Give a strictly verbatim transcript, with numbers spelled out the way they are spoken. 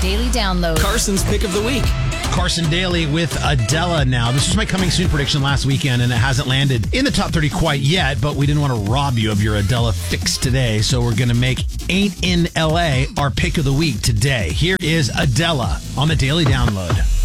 Daily Download. Carson's pick of the week. Carson Daly with Adele now. This was my coming soon prediction last weekend, and it hasn't landed in the top thirty quite yet, but we didn't want to rob you of your Adele fix today, so we're going to make Ain't in L A our pick of the week today. Here is Adele on the Daily Download.